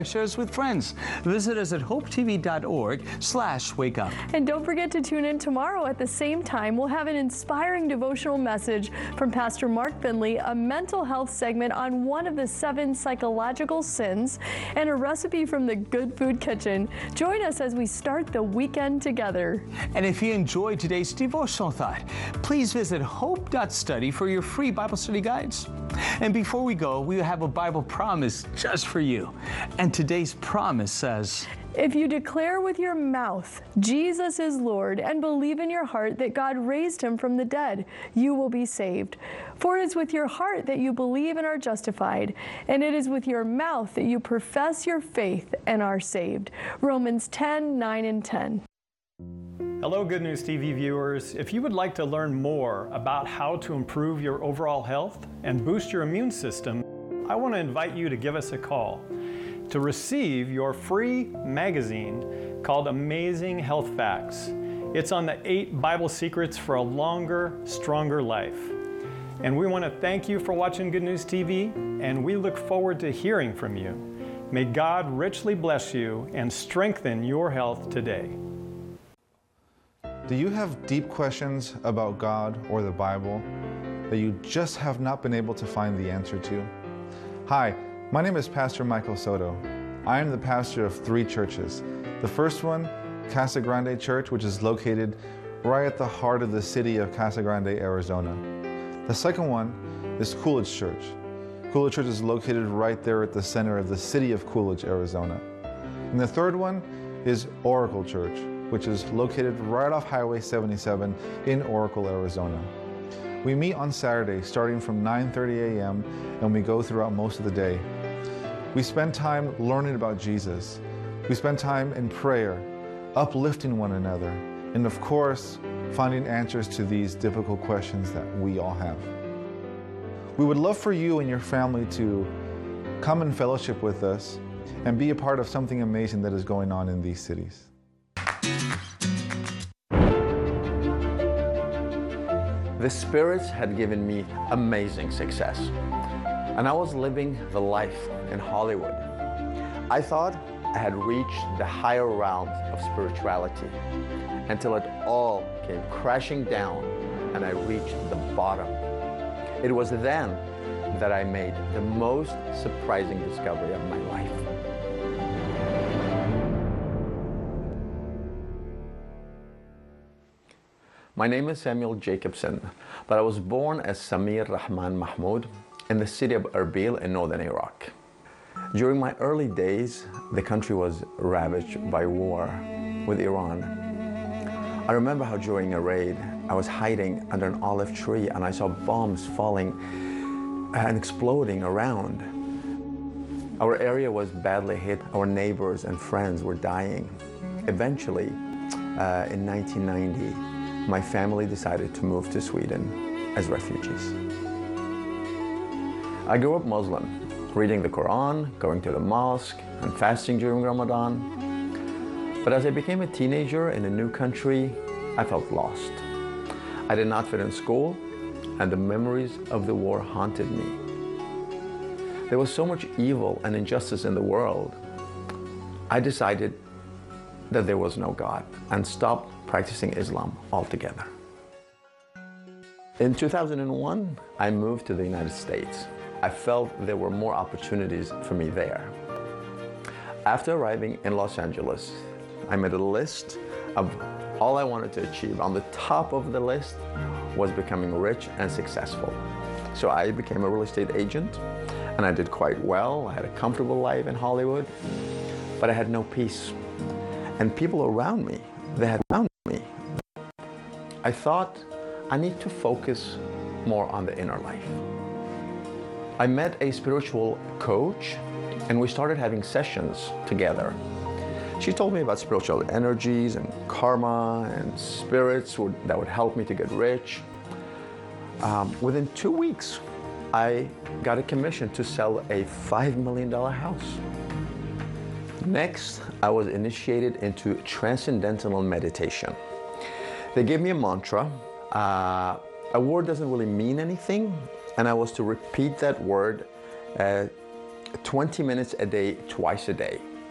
Shares with friends. Visit us at hopetv.org/wakeup. And don't forget to tune in tomorrow at the same time. We'll have an inspiring devotional message from Pastor Mark Finley, a mental health segment on one of the 7 psychological sins, and a recipe from the Good Food Kitchen. Join us as we start the weekend together. And if you enjoyed today's devotional thought, please visit hope.study for your free Bible study guides. And before we go, we have a Bible promise just for you. And today's promise says, if you declare with your mouth Jesus is Lord and believe in your heart that God raised him from the dead, you will be saved. For it is with your heart that you believe and are justified, and it is with your mouth that you profess your faith and are saved. Romans 10:9 and 10. Hello, Good News TV viewers. If you would like to learn more about how to improve your overall health and boost your immune system, I want to invite you to give us a call to receive your free magazine called Amazing Health Facts. It's on the 8 Bible secrets for a longer, stronger life. And we want to thank you for watching Good News TV, and we look forward to hearing from you. May God richly bless you and strengthen your health today. Do you have deep questions about God or the Bible that you just have not been able to find the answer to? Hi, my name is Pastor Michael Soto. I am the pastor of 3 churches. The first one, Casa Grande Church, which is located right at the heart of the city of Casa Grande, Arizona. The second one is Coolidge Church. Coolidge Church is located right there at the center of the city of Coolidge, Arizona. And the third one is Oracle Church, which is located right off Highway 77 in Oracle, Arizona. We meet on Saturday starting from 9:30 a.m. and we go throughout most of the day. We spend time learning about Jesus. We spend time in prayer, uplifting one another, and of course, finding answers to these difficult questions that we all have. We would love for you and your family to come and fellowship with us and be a part of something amazing that is going on in these cities. The spirits had given me amazing success, and I was living the life in Hollywood. I thought I had reached the higher realms of spirituality until it all came crashing down and I reached the bottom. It was then that I made the most surprising discovery of my life. My name is Samuel Jacobson, but I was born as Samir Rahman Mahmoud in the city of Erbil in northern Iraq. During my early days, the country was ravaged by war with Iran. I remember how during a raid, I was hiding under an olive tree and I saw bombs falling and exploding around. Our area was badly hit. Our neighbors and friends were dying. Eventually, in 1990, my family decided to move to Sweden as refugees. I grew up Muslim, reading the Quran, going to the mosque, and fasting during Ramadan. But as I became a teenager in a new country, I felt lost. I did not fit in school, and the memories of the war haunted me. There was so much evil and injustice in the world. I decided that there was no God and stopped practicing Islam altogether. In 2001, I moved to the United States. I felt there were more opportunities for me there. After arriving in Los Angeles, I made a list of all I wanted to achieve. On the top of the list was becoming rich and successful. So I became a real estate agent, and I did quite well. I had a comfortable life in Hollywood, but I had no peace. And people around me, they had found me. I thought, I need to focus more on the inner life. I met a spiritual coach, and we started having sessions together. She told me about spiritual energies and karma and spirits that would help me to get rich. Within 2 weeks, I got a commission to sell a $5 million house. Next, I was initiated into transcendental meditation. They gave me a mantra. A word doesn't really mean anything, and I was to repeat that word 20 minutes a day, twice a day.